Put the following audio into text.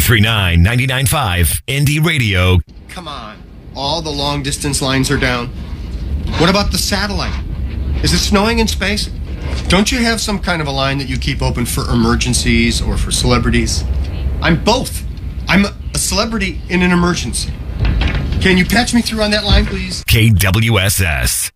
93.9, 99.5, Indie Radio. Come on. All the long-distance lines are down. What about the satellite? Is it snowing in space? Don't you have some kind of a line that you keep open for emergencies or for celebrities? I'm both. I'm a celebrity in an emergency. Can you patch me through on that line, please? KWSS.